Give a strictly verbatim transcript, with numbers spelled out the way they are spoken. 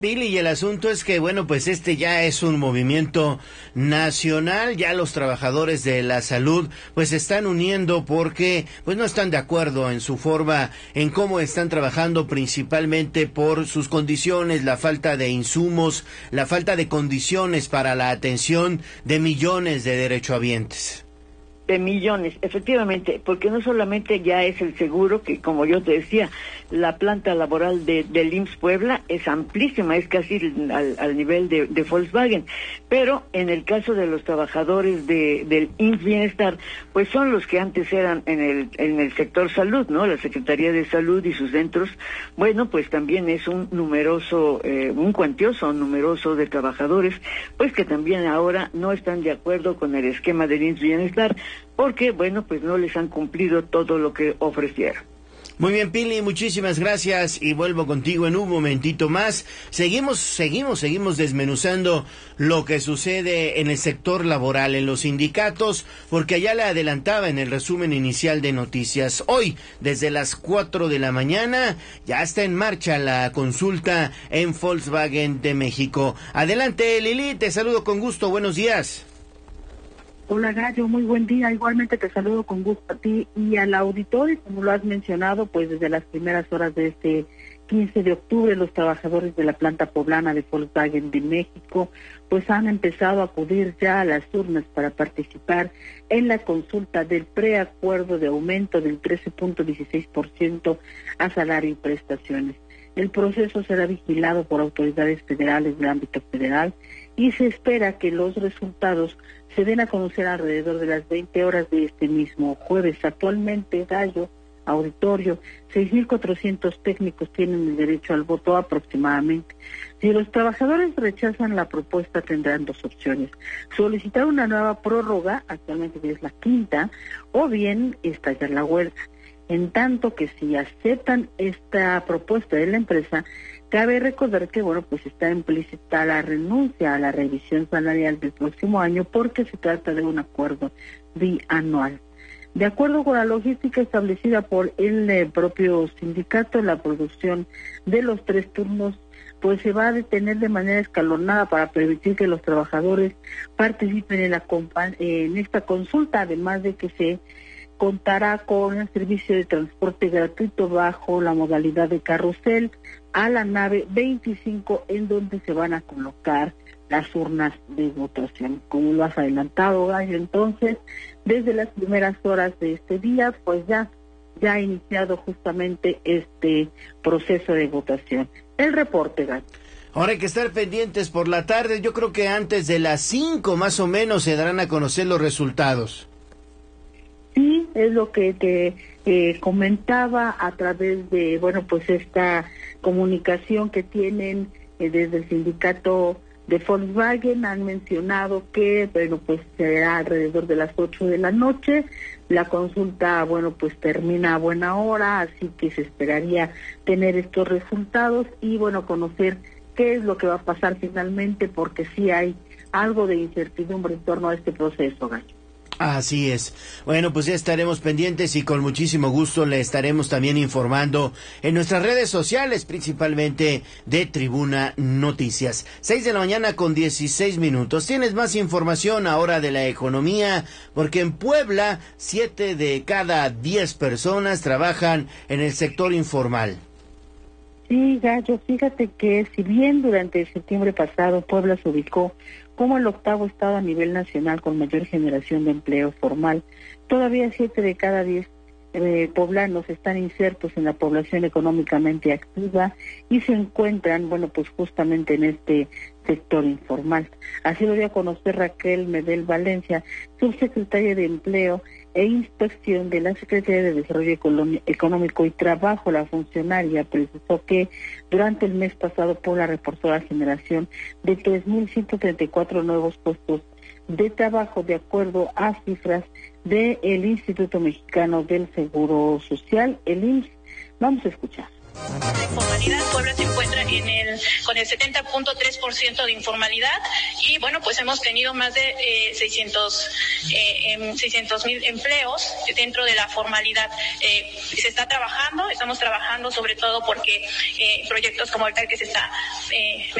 Pili, y el asunto es que, bueno, pues este ya es un movimiento nacional, ya los trabajadores de la salud pues se están uniendo porque pues no están de acuerdo en su forma, en cómo están trabajando, principalmente por sus condiciones, la falta de insumos, la falta de condiciones para la atención de millones de derechohabientes. De millones, efectivamente, porque no solamente ya es el seguro, que como yo te decía, la planta laboral de, del I M S S Puebla es amplísima, es casi al, al nivel de, de Volkswagen, pero en el caso de los trabajadores de, del I M S S Bienestar, pues son los que antes eran en el, en el sector salud, ¿no? La Secretaría de Salud y sus centros, bueno, pues también es un numeroso, eh, un cuantioso numeroso de trabajadores, pues que también ahora no están de acuerdo con el esquema del I M S S Bienestar, porque, bueno, pues no les han cumplido todo lo que ofrecieron. Muy bien, Pili, muchísimas gracias y vuelvo contigo en un momentito más. Seguimos, seguimos, seguimos desmenuzando lo que sucede en el sector laboral, en los sindicatos, porque allá le adelantaba en el resumen inicial de noticias. Hoy, desde las cuatro de la mañana, ya está en marcha la consulta en Volkswagen de México. Adelante, Lili, te saludo con gusto, buenos días. Hola Gallo, muy buen día. Igualmente te saludo con gusto a ti y al auditorio. Como lo has mencionado, pues desde las primeras horas de este quince de octubre, los trabajadores de la planta poblana de Volkswagen de México pues han empezado a acudir ya a las urnas para participar en la consulta del preacuerdo de aumento del trece punto dieciséis por ciento a salario y prestaciones. El proceso será vigilado por autoridades federales del ámbito federal y se espera que los resultados se den a conocer alrededor de las veinte horas de este mismo jueves. Actualmente, Gallo, auditorio, seis mil cuatrocientos técnicos tienen el derecho al voto aproximadamente. Si los trabajadores rechazan la propuesta, tendrán dos opciones: solicitar una nueva prórroga, actualmente es la quinta, o bien estallar la huelga. En tanto que si aceptan esta propuesta de la empresa, cabe recordar que, bueno, pues está implícita la renuncia a la revisión salarial del próximo año porque se trata de un acuerdo bianual. De acuerdo con la logística establecida por el eh, propio sindicato, la producción de los tres turnos pues se va a detener de manera escalonada para permitir que los trabajadores participen en, la en esta consulta, además de que se contará con el servicio de transporte gratuito bajo la modalidad de carrusel a la nave veinticinco, en donde se van a colocar las urnas de votación. Como lo has adelantado, Gallo, entonces, desde las primeras horas de este día, pues ya, ya ha iniciado justamente este proceso de votación. El reporte, Gallo. Ahora hay que estar pendientes por la tarde. Yo creo que antes de las cinco más o menos se darán a conocer los resultados. Sí, es lo que te eh, comentaba a través de, bueno, pues esta comunicación que tienen eh, desde el sindicato de Volkswagen. Han mencionado que, bueno, pues será alrededor de las ocho de la noche. La consulta, bueno, pues termina a buena hora, así que se esperaría tener estos resultados y, bueno, conocer qué es lo que va a pasar finalmente, porque sí hay algo de incertidumbre en torno a este proceso, Gallo. Así es. Bueno, pues ya estaremos pendientes y con muchísimo gusto le estaremos también informando en nuestras redes sociales, principalmente de Tribuna Noticias. Seis de la mañana con dieciséis minutos. Tienes más información ahora de la economía, porque en Puebla, siete de cada diez personas trabajan en el sector informal. Sí, Gallo, fíjate que si bien durante septiembre pasado Puebla se ubicó como el octavo estado a nivel nacional con mayor generación de empleo formal, todavía siete de cada diez eh, poblanos están insertos en la población económicamente activa y se encuentran, bueno, pues justamente en este sector informal. Así lo dio a conocer Raquel Medel Valencia, subsecretaria de Empleo e Inspección de la Secretaría de Desarrollo Económico y Trabajo. La funcionaria precisó que durante el mes pasado Puebla reportó la generación de tres mil ciento treinta y cuatro nuevos puestos de trabajo, de acuerdo a cifras del Instituto Mexicano del Seguro Social, el I M S S. Vamos a escuchar. La informalidad, Puebla se encuentra en el con el setenta punto tres por ciento de informalidad y bueno, pues hemos tenido más de eh, seiscientos mil empleos dentro de la formalidad. Eh, se está trabajando, estamos trabajando sobre todo porque eh, proyectos como el tal que se está eh,